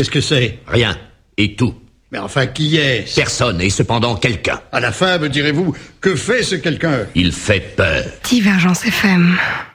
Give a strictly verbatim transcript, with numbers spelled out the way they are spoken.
Qu'est-ce que c'est? Rien. Et tout. Mais enfin, qui est-ce? Personne, et cependant quelqu'un. À la fin, me direz-vous, que fait ce quelqu'un? Il fait peur. Divergence F M.